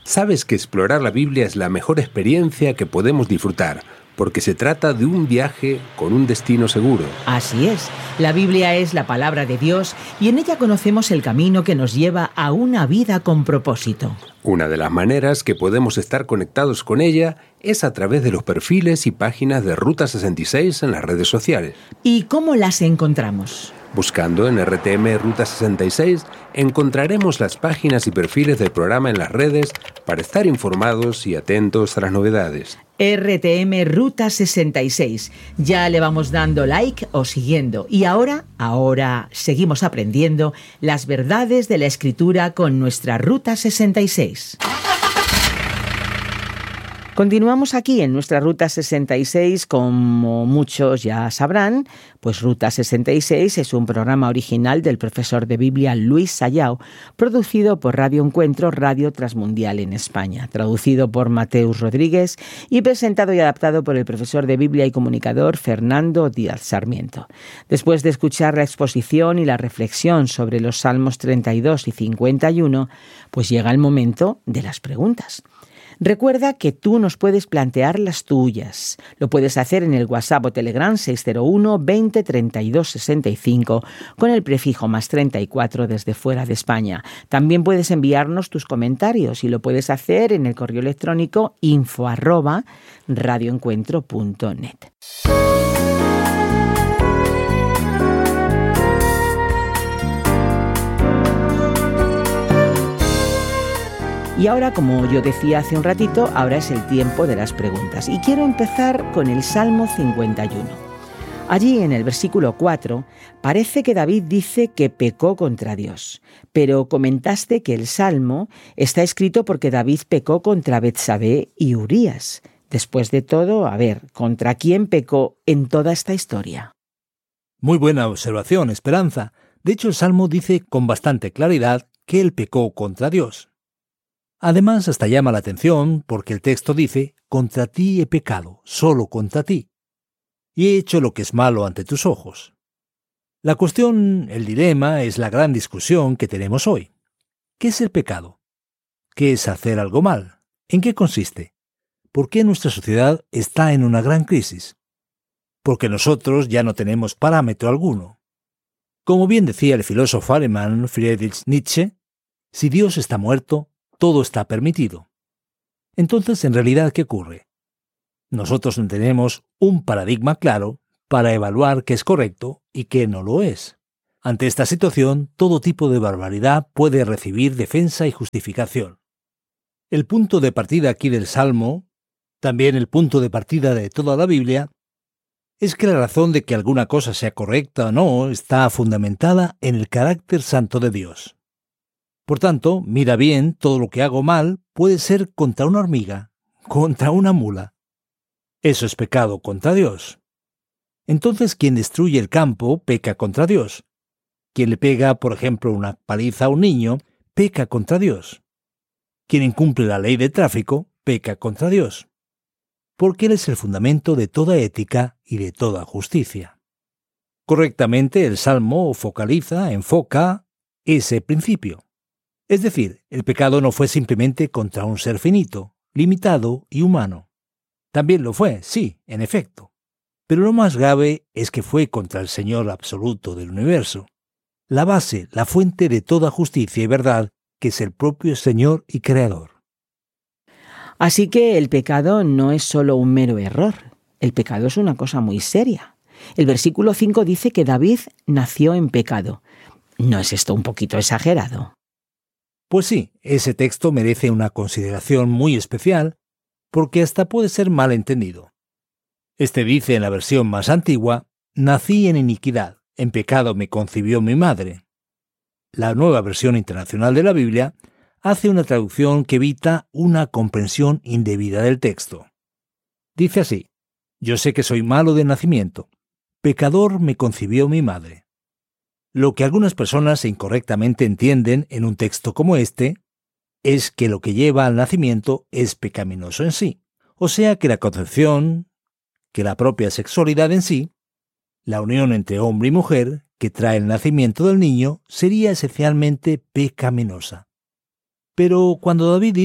Sabes que explorar la Biblia es la mejor experiencia que podemos disfrutar, porque se trata de un viaje con un destino seguro. Así es, la Biblia es la palabra de Dios y en ella conocemos el camino que nos lleva a una vida con propósito. Una de las maneras que podemos estar conectados con ella es a través de los perfiles y páginas de Ruta 66 en las redes sociales. ¿Y cómo las encontramos? Buscando en RTM Ruta 66 encontraremos las páginas y perfiles del programa en las redes para estar informados y atentos a las novedades. RTM Ruta 66. Ya le vamos dando like o siguiendo. Y ahora seguimos aprendiendo las verdades de la Escritura con nuestra Ruta 66. Continuamos aquí en nuestra Ruta 66, como muchos ya sabrán, pues Ruta 66 es un programa original del profesor de Biblia Luis Sayao, producido por Radio Encuentro, Radio Transmundial en España, traducido por Mateus Rodríguez y presentado y adaptado por el profesor de Biblia y comunicador Fernando Díaz Sarmiento. Después de escuchar la exposición y la reflexión sobre los Salmos 32 y 51, pues llega el momento de las preguntas. Recuerda que tú nos puedes plantear las tuyas. Lo puedes hacer en el WhatsApp o Telegram 601 20 32 65 con el prefijo +34 desde fuera de España. También puedes enviarnos tus comentarios y lo puedes hacer en el correo electrónico info@radioencuentro.net. Y ahora, como yo decía hace un ratito, ahora es el tiempo de las preguntas. Y quiero empezar con el Salmo 51. Allí, en el versículo 4, parece que David dice que pecó contra Dios. Pero comentaste que el Salmo está escrito porque David pecó contra Betsabé y Urías. Después de todo, ¿contra quién pecó en toda esta historia? Muy buena observación, Esperanza. De hecho, el Salmo dice con bastante claridad que él pecó contra Dios. Además, hasta llama la atención porque el texto dice: «Contra ti he pecado, solo contra ti, y he hecho lo que es malo ante tus ojos». La cuestión, el dilema, es la gran discusión que tenemos hoy. ¿Qué es el pecado? ¿Qué es hacer algo mal? ¿En qué consiste? ¿Por qué nuestra sociedad está en una gran crisis? Porque nosotros ya no tenemos parámetro alguno. Como bien decía el filósofo alemán Friedrich Nietzsche, si Dios está muerto, todo está permitido. Entonces, en realidad, ¿qué ocurre? Nosotros no tenemos un paradigma claro para evaluar qué es correcto y qué no lo es. Ante esta situación, todo tipo de barbaridad puede recibir defensa y justificación. El punto de partida aquí del Salmo, también el punto de partida de toda la Biblia, es que la razón de que alguna cosa sea correcta o no está fundamentada en el carácter santo de Dios. Por tanto, mira bien, todo lo que hago mal puede ser contra una hormiga, contra una mula. Eso es pecado contra Dios. Entonces, quien destruye el campo peca contra Dios. Quien le pega, por ejemplo, una paliza a un niño, peca contra Dios. Quien incumple la ley de tráfico, peca contra Dios. Porque Él es el fundamento de toda ética y de toda justicia. Correctamente, el Salmo enfoca ese principio. Es decir, el pecado no fue simplemente contra un ser finito, limitado y humano. También lo fue, sí, en efecto. Pero lo más grave es que fue contra el Señor absoluto del universo, la base, la fuente de toda justicia y verdad, que es el propio Señor y Creador. Así que el pecado no es solo un mero error. El pecado es una cosa muy seria. El versículo 5 dice que David nació en pecado. ¿No es esto un poquito exagerado? Pues sí, ese texto merece una consideración muy especial, porque hasta puede ser mal entendido. Este dice en la versión más antigua: «Nací en iniquidad, en pecado me concibió mi madre». La Nueva Versión Internacional de la Biblia hace una traducción que evita una comprensión indebida del texto. Dice así: «Yo sé que soy malo de nacimiento, pecador me concibió mi madre». Lo que algunas personas incorrectamente entienden en un texto como este es que lo que lleva al nacimiento es pecaminoso en sí, o sea que la concepción, que la propia sexualidad en sí, la unión entre hombre y mujer que trae el nacimiento del niño sería esencialmente pecaminosa. Pero cuando David dice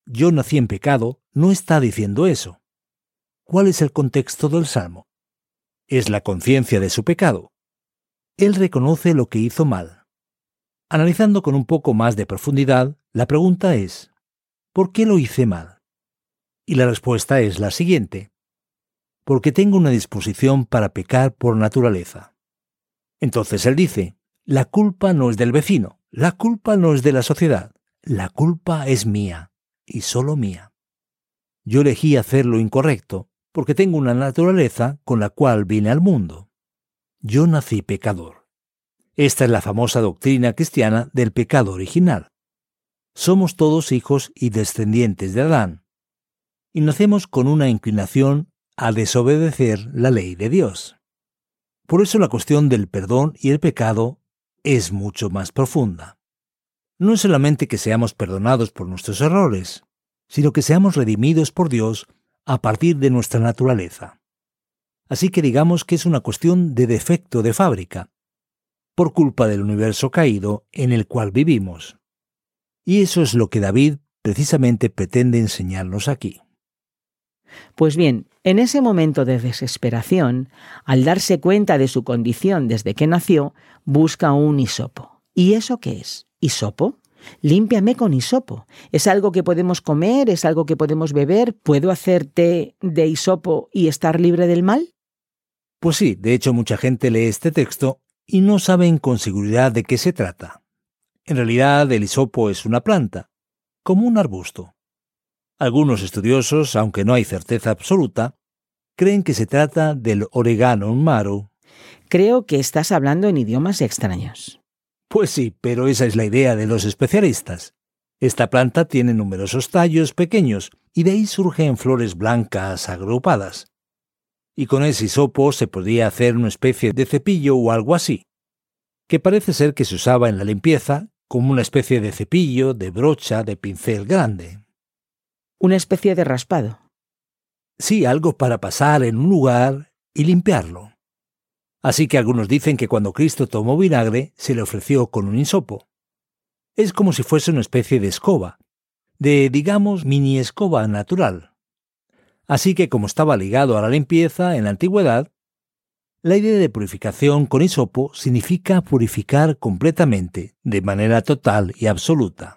yo nací en pecado, no está diciendo eso. ¿Cuál es el contexto del Salmo? Es la conciencia de su pecado. Él reconoce lo que hizo mal. Analizando con un poco más de profundidad, la pregunta es, ¿por qué lo hice mal? Y la respuesta es la siguiente: porque tengo una disposición para pecar por naturaleza. Entonces él dice, la culpa no es del vecino, la culpa no es de la sociedad, la culpa es mía, y solo mía. Yo elegí hacer lo incorrecto, porque tengo una naturaleza con la cual vine al mundo. Yo nací pecador. Esta es la famosa doctrina cristiana del pecado original. Somos todos hijos y descendientes de Adán, y nacemos con una inclinación a desobedecer la ley de Dios. Por eso la cuestión del perdón y el pecado es mucho más profunda. No es solamente que seamos perdonados por nuestros errores, sino que seamos redimidos por Dios a partir de nuestra naturaleza. Así que digamos que es una cuestión de defecto de fábrica, por culpa del universo caído en el cual vivimos. Y eso es lo que David precisamente pretende enseñarnos aquí. Pues bien, en ese momento de desesperación, al darse cuenta de su condición desde que nació, busca un hisopo. ¿Y eso qué es? ¿Hisopo? Límpiame con hisopo. ¿Es algo que podemos comer? ¿Es algo que podemos beber? ¿Puedo hacer té de hisopo y estar libre del mal? Pues sí, de hecho mucha gente lee este texto y no saben con seguridad de qué se trata. En realidad el hisopo es una planta, como un arbusto. Algunos estudiosos, aunque no hay certeza absoluta, creen que se trata del Oreganum maru. Creo que estás hablando en idiomas extraños. Pues sí, pero esa es la idea de los especialistas. Esta planta tiene numerosos tallos pequeños y de ahí surgen flores blancas agrupadas. Y con ese hisopo se podría hacer una especie de cepillo o algo así, que parece ser que se usaba en la limpieza como una especie de cepillo, de brocha, de pincel grande. Una especie de raspado. Sí, algo para pasar en un lugar y limpiarlo. Así que algunos dicen que cuando Cristo tomó vinagre se le ofreció con un hisopo. Es como si fuese una especie de escoba, de, digamos, mini escoba natural. Así que como estaba ligado a la limpieza en la antigüedad, la idea de purificación con hisopo significa purificar completamente, de manera total y absoluta.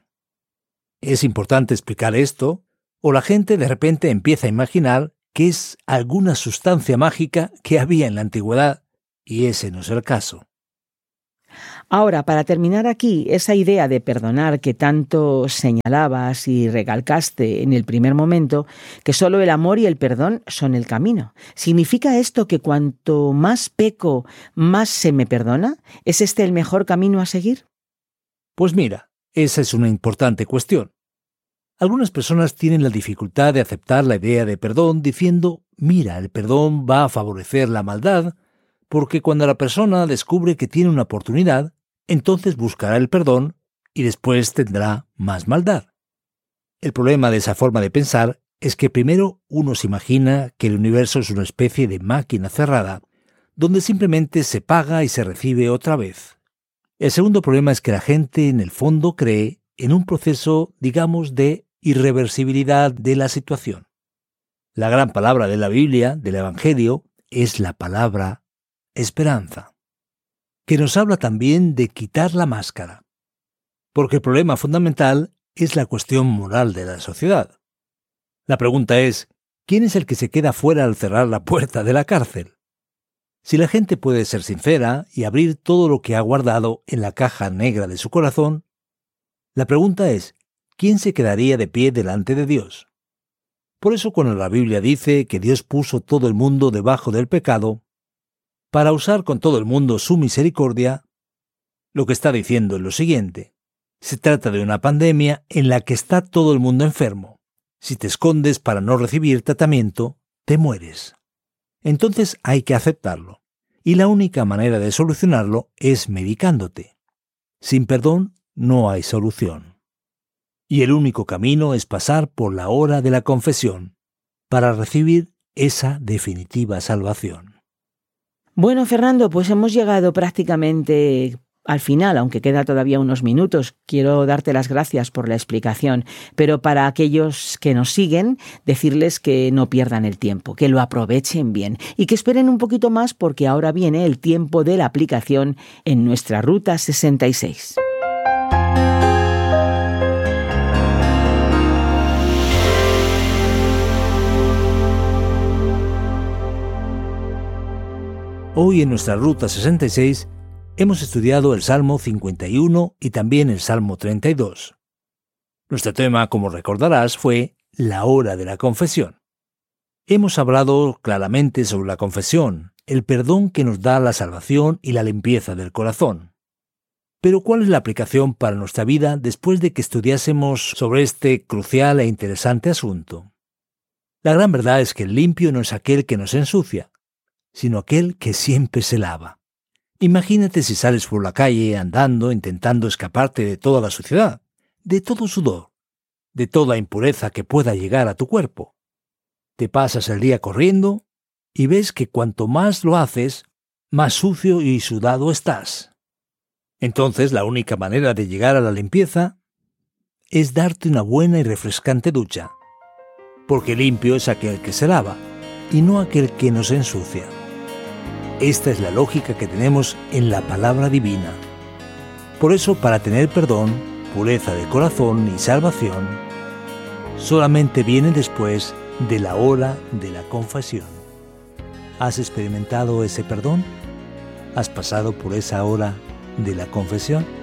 Es importante explicar esto, o la gente de repente empieza a imaginar que es alguna sustancia mágica que había en la antigüedad, y ese no es el caso. Ahora, para terminar aquí, esa idea de perdonar que tanto señalabas y recalcaste en el primer momento, que solo el amor y el perdón son el camino. ¿Significa esto que cuanto más peco, más se me perdona? ¿Es este el mejor camino a seguir? Pues mira, esa es una importante cuestión. Algunas personas tienen la dificultad de aceptar la idea de perdón diciendo, mira, el perdón va a favorecer la maldad, porque cuando la persona descubre que tiene una oportunidad, entonces buscará el perdón y después tendrá más maldad. El problema de esa forma de pensar es que primero uno se imagina que el universo es una especie de máquina cerrada, donde simplemente se paga y se recibe otra vez. El segundo problema es que la gente en el fondo cree en un proceso, digamos, de irreversibilidad de la situación. La gran palabra de la Biblia, del Evangelio, es la palabra esperanza, que nos habla también de quitar la máscara, porque el problema fundamental es la cuestión moral de la sociedad. La pregunta es, ¿quién es el que se queda fuera al cerrar la puerta de la cárcel? Si la gente puede ser sincera y abrir todo lo que ha guardado en la caja negra de su corazón, la pregunta es, ¿quién se quedaría de pie delante de Dios? Por eso cuando la Biblia dice que Dios puso todo el mundo debajo del pecado, para usar con todo el mundo su misericordia, lo que está diciendo es lo siguiente. Se trata de una pandemia en la que está todo el mundo enfermo. Si te escondes para no recibir tratamiento, te mueres. Entonces hay que aceptarlo. Y la única manera de solucionarlo es medicándote. Sin perdón no hay solución. Y el único camino es pasar por la hora de la confesión para recibir esa definitiva salvación. Bueno, Fernando, pues hemos llegado prácticamente al final, aunque queda todavía unos minutos, quiero darte las gracias por la explicación, pero para aquellos que nos siguen, decirles que no pierdan el tiempo, que lo aprovechen bien y que esperen un poquito más porque ahora viene el tiempo de la aplicación en nuestra Ruta 66. Hoy en nuestra Ruta 66 hemos estudiado el Salmo 51 y también el Salmo 32. Nuestro tema, como recordarás, fue la hora de la confesión. Hemos hablado claramente sobre la confesión, el perdón que nos da la salvación y la limpieza del corazón. Pero ¿cuál es la aplicación para nuestra vida después de que estudiásemos sobre este crucial e interesante asunto? La gran verdad es que el limpio no es aquel que nos ensucia, sino aquel que siempre se lava. Imagínate si sales por la calle andando intentando escaparte de toda la suciedad, de todo sudor, de toda impureza que pueda llegar a tu cuerpo. Te pasas el día corriendo y ves que cuanto más lo haces, más sucio y sudado estás. Entonces la única manera de llegar a la limpieza es darte una buena y refrescante ducha, porque limpio es aquel que se lava y no aquel que nos ensucia. Esta es la lógica que tenemos en la palabra divina. Por eso, para tener perdón, pureza de corazón y salvación, solamente viene después de la hora de la confesión. ¿Has experimentado ese perdón? ¿Has pasado por esa hora de la confesión?